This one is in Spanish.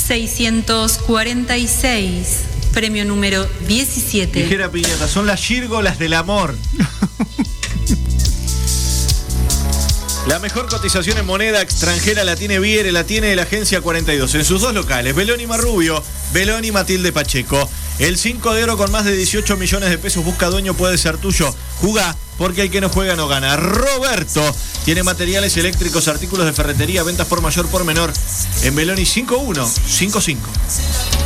646, premio número 17. Ligera piñata, son las gírgolas del amor. La mejor cotización en moneda extranjera la tiene Viere, la tiene la Agencia 42, en sus dos locales, Belón y Marrubio, Belón y Matilde Pacheco. El 5 de oro con más de 18 millones de pesos busca dueño, puede ser tuyo. Jugá, porque el que no juega no gana. Roberto tiene materiales eléctricos, artículos de ferretería, ventas por mayor, por menor, en Belón y 5155.